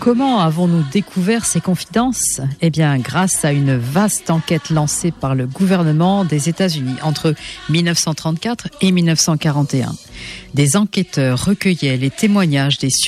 Comment avons-nous découvert ces confidences ? Eh bien, grâce à une vaste enquête lancée par le gouvernement des États-Unis entre 1934 et 1941. Des enquêteurs recueillaient les témoignages des